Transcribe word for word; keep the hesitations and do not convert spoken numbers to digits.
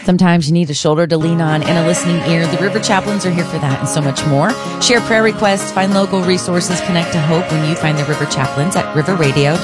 Sometimes you need a shoulder to lean on and a listening ear. The River Chaplains are here for that and so much more. Share prayer requests, find local resources, connect to hope when you find the River Chaplains at river radio